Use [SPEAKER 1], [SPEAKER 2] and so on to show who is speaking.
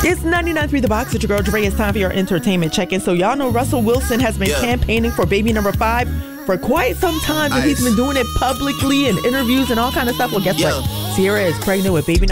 [SPEAKER 1] It's 99.3 The Box. It's your girl Dre. It's time for your entertainment check-in. So y'all know Russell Wilson has been campaigning for baby number 5 for quite some time. And he's been doing it publicly in interviews and all kind of stuff. Well, guess what? Ciara is pregnant with baby number